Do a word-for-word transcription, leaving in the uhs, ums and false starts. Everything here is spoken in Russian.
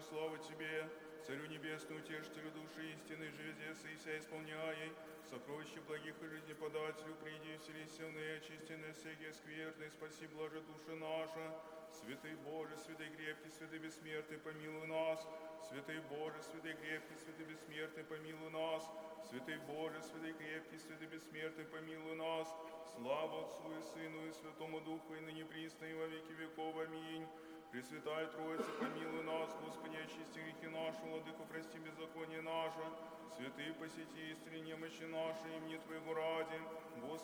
слава Тебе, Царю Небесный, утешителю души истины, живедеться и вся исполняй, сокровище благих и жизнеподателю, приди, вселися в ныне, очистенные всякие скверны, спаси, блаже душа наша. Святый Боже, святый крепкий, святый бессмертный, помилуй нас. Святый Боже, святый крепкий, святый бессмертный, помилуй нас. Святый Боже, святый крепкий, святый бессмертный, помилуй нас. Слава Отцу и Сыну и Святому Духу, и ныне присно, и во веки веков. Аминь. Пресвятая Троица, помилуй нас, Господи, очисти грехи наши, Владыко, прости беззаконие наше. Святые посети истине немощи наши, имени Твоего ради. Господи,